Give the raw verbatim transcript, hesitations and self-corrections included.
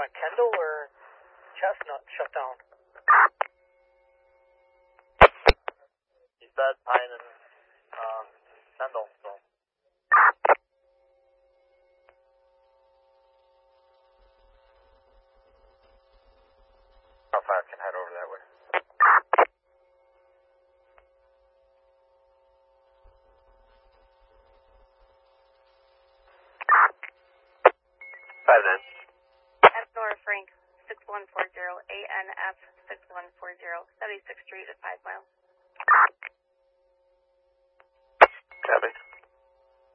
that Kendall or Chestnut shut down? He said Pine and um, Kendall, so. How five can head over that way. Five nine. Nora Frank, six one four zero, A N F six one four zero, seventy-sixth Street at five mile. Copy.